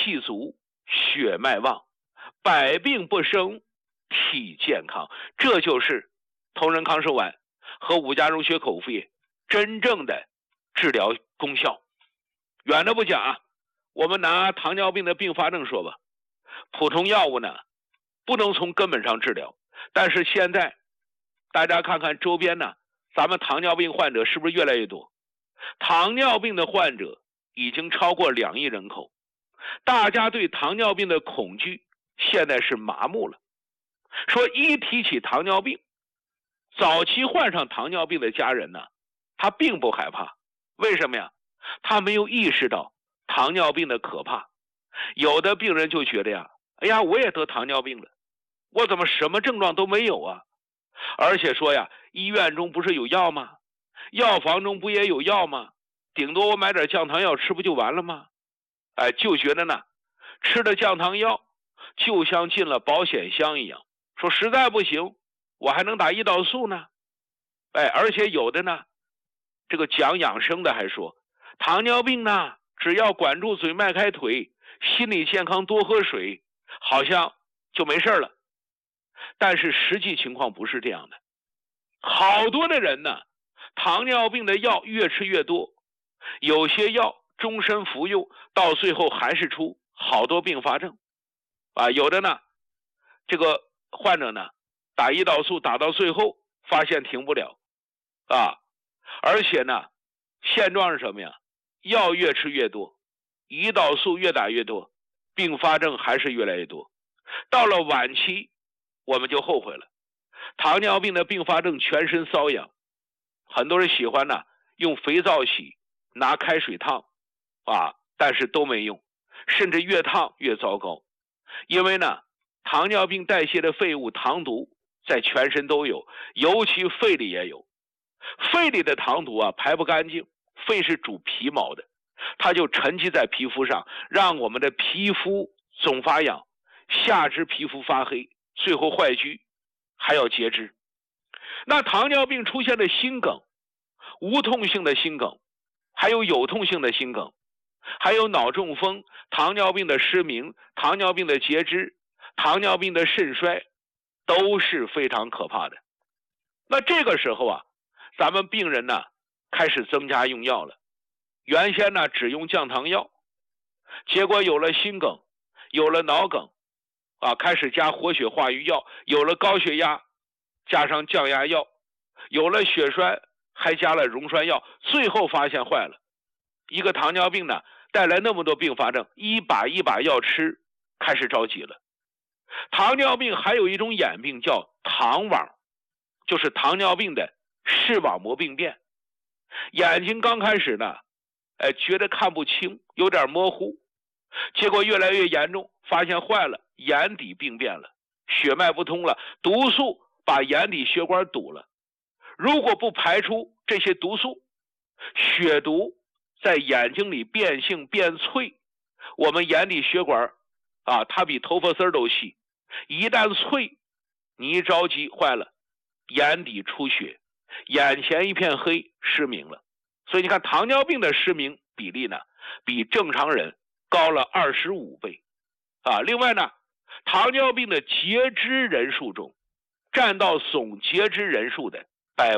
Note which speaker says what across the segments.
Speaker 1: 气足，血脉旺，百病不生，体健康。这就是同仁康寿丸和5加荣血口服液真正的治疗功效。远的不讲啊，我们拿糖尿病的并发症说吧，普通药物呢不能从根本上治疗，但是现在大家看看周边呢，咱们糖尿病患者是不是越来越多？糖尿病的患者已经超过2亿人口，大家对糖尿病的恐惧现在是麻木了。说一提起糖尿病，早期患上糖尿病的家人呢，他并不害怕。为什么呀？他没有意识到糖尿病的可怕。有的病人就觉得呀，哎呀，我也得糖尿病了，我怎么什么症状都没有啊？而且说呀，医院中不是有药吗？药房中不也有药吗？顶多我买点降糖药吃不就完了吗？就觉得呢，吃的降糖药就像进了保险箱一样，说实在不行，我还能打胰岛素呢。而且有的呢，这个讲养生的还说，糖尿病呢，只要管住嘴迈开腿，心理健康多喝水，好像就没事了。但是实际情况不是这样的，好多的人呢，糖尿病的药越吃越多，有些药终身服用，到最后还是出好多并发症有的呢，这个患者呢，打胰岛素打到最后发现停不了而且呢，现状是什么呀？药越吃越多，胰岛素越打越多，并发症还是越来越多。到了晚期我们就后悔了。糖尿病的并发症全身瘙痒，很多人喜欢呢用肥皂洗，拿开水烫但是都没用，甚至越烫越糟糕。因为呢，糖尿病代谢的废物糖毒在全身都有，尤其肺里也有。肺里的糖毒排不干净，肺是主皮毛的，它就沉积在皮肤上，让我们的皮肤总发痒，下肢皮肤发黑，最后坏疽，还要截肢。那糖尿病出现的心梗，无痛性的心梗，还有有痛性的心梗，还有脑中风，糖尿病的失明，糖尿病的截肢，糖尿病的肾衰，都是非常可怕的。那这个时候咱们病人呢开始增加用药了。原先呢只用降糖药，结果有了心梗，有了脑梗开始加活血化瘀药，有了高血压加上降压药，有了血栓还加了溶栓药，最后发现坏了。一个糖尿病呢带来那么多并发症，一把一把药吃，开始着急了。糖尿病还有一种眼病叫糖网，就是糖尿病的视网膜病变。眼睛刚开始呢觉得看不清，有点模糊，结果越来越严重，发现坏了，眼底病变了，血脉不通了，毒素把眼底血管堵了。如果不排出这些毒素，血毒在眼睛里变性变脆，我们眼底血管它比头发丝都细，一旦脆，你一着急坏了，眼底出血，眼前一片黑，失明了。所以你看，糖尿病的失明比例呢比正常人高了25倍另外呢，糖尿病的截肢人数中占到总截肢人数的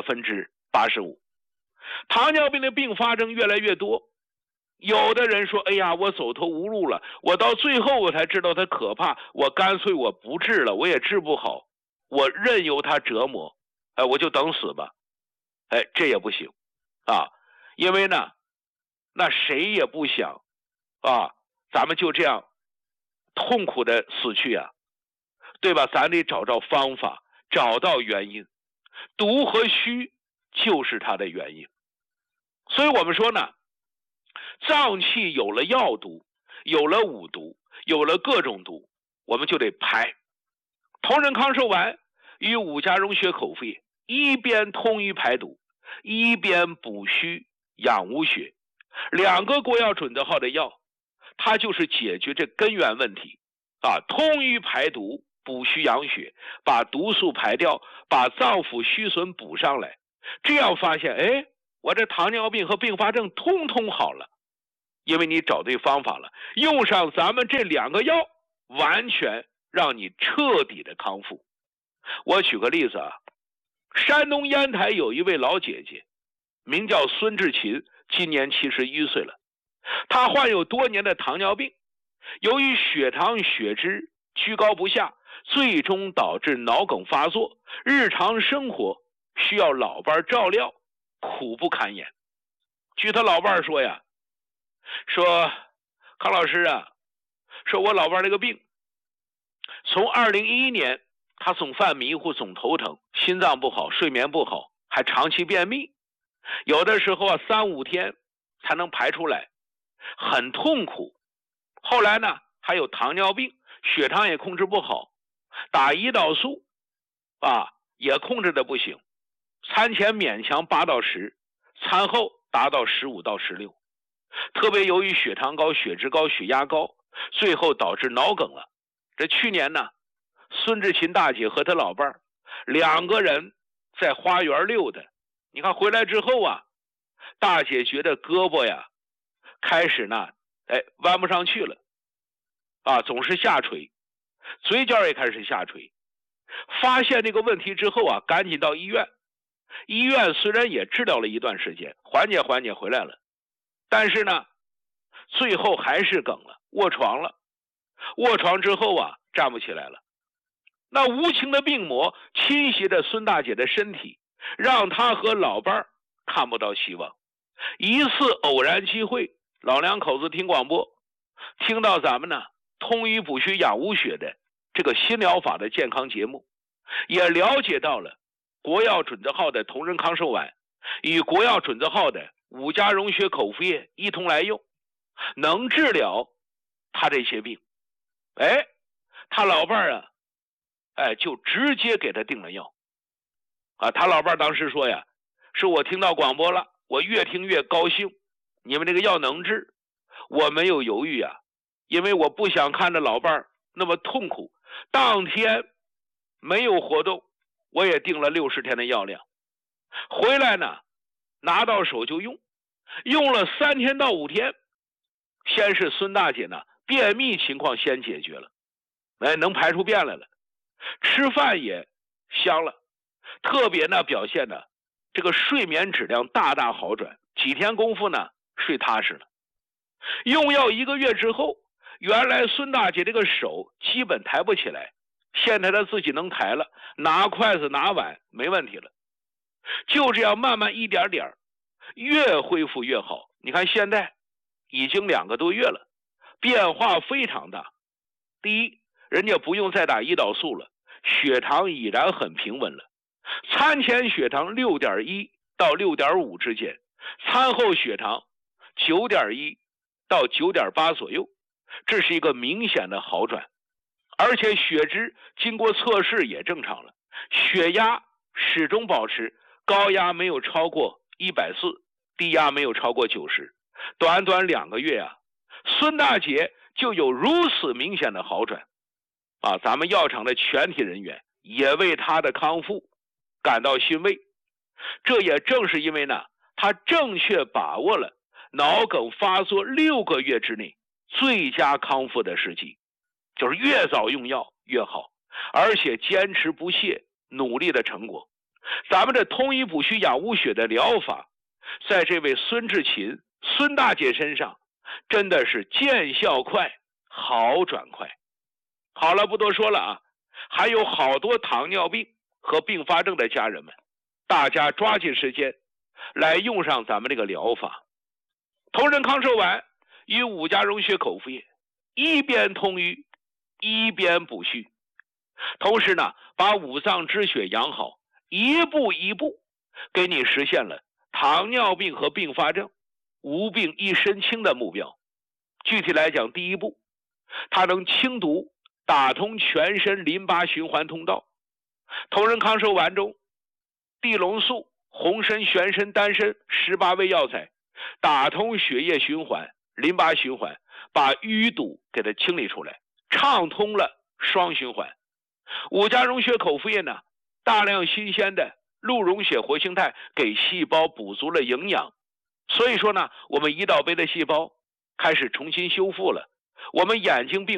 Speaker 1: 85%。糖尿病的并发症越来越多，有的人说，哎呀，我走投无路了，我到最后我才知道它可怕，我干脆我不治了，我也治不好，我任由它折磨我就等死吧。这也不行因为呢，那谁也不想咱们就这样痛苦的死去对吧？咱得找方法，找到原因，毒和虚就是它的原因。所以我们说呢，脏器有了药毒，有了五毒，有了各种毒，我们就得排。同仁康寿丸与5加荣血口服液，一边通瘀排毒，一边补虚养无血，两个国药准则号的药，它就是解决这根源问题通瘀排毒，补虚养血，把毒素排掉，把脏腑虚损补上来。这样发现我这糖尿病和并发症通通好了因为你找对方法了，用上咱们这2个药，完全让你彻底的康复。我举个例子啊，山东烟台有一位老姐姐，名叫孙志勤，今年71岁了。她患有多年的糖尿病，由于血糖血脂居高不下，最终导致脑梗发作，日常生活需要老伴照料，苦不堪言。据他老伴说呀，说康老师啊，说我老伴这个病，从2011年他总犯迷糊，总头疼，心脏不好，睡眠不好，还长期便秘，有的时候啊3、5天才能排出来，很痛苦。后来呢还有糖尿病，血糖也控制不好，打胰岛素也控制的不行，餐前勉强8到10，餐后达到15到16，特别由于血糖高、血脂高、血压高，最后导致脑梗了。这去年呢，孙志勤大姐和她老伴2个人在花园溜达，你看回来之后啊，大姐觉得胳膊呀开始呢弯不上去了总是下垂，嘴角也开始下垂。发现这个问题之后啊，赶紧到医院。医院虽然也治疗了一段时间，缓解回来了，但是呢最后还是梗了，卧床了。卧床之后啊，站不起来了。那无情的病魔侵袭着孙大姐的身体，让她和老伴看不到希望。一次偶然机会，老2口子听广播，听到咱们呢通医补虚养无血的这个新疗法的健康节目，也了解到了国药准字号的同仁康寿丸与国药准字号的5加溶血口服液一同来用，能治疗他这些病。他老伴就直接给他定了药他老伴当时说呀，是我听到广播了，我越听越高兴，你们这个药能治。我没有犹豫因为我不想看着老伴那么痛苦。当天没有活动，我也定了60天的药量，回来呢拿到手就用，用了3天到5天，先是孙大姐呢便秘情况先解决了，能排出便来了，吃饭也香了，特别呢表现呢这个睡眠质量大大好转，几天功夫呢睡踏实了。用药1个月之后，原来孙大姐这个手基本抬不起来，现在她自己能抬了，拿筷子拿碗没问题了。就这样慢慢一点点，越恢复越好。你看现在已经2个多月了，变化非常大。第一，人家不用再打胰岛素了，血糖已然很平稳了，餐前血糖6.1到6.5之间，餐后血糖9.1到9.8左右，这是一个明显的好转。而且血脂经过测试也正常了，血压始终保持高压没有超过140，低压没有超过90。短短2个月孙大姐就有如此明显的好转咱们药厂的全体人员也为她的康复感到欣慰。这也正是因为呢，她正确把握了脑梗发作6个月之内最佳康复的时机，就是越早用药越好，而且坚持不懈努力的成果。咱们这通医补虚养无血的疗法，在这位孙志勤孙大姐身上真的是见效快，好转快。好了，不多说了还有好多糖尿病和并发症的家人们，大家抓紧时间来用上咱们这个疗法。同仁康寿丸与5加溶血口服液，一边通医一边补虚，同时呢把5脏之血养好，一步一步给你实现了糖尿病和并发症无病一身轻的目标。具体来讲，第一步，它能清毒，打通全身淋巴循环通道。同仁康寿丸中地龙素、红参、玄参、丹参18味药材，打通血液循环、淋巴循环，把淤堵给它清理出来，畅通了双循环。5加溶血口服液呢，大量新鲜的鹿溶血活性肽给细胞补足了营养，所以说呢，我们胰岛杯的细胞开始重新修复了，我们眼睛并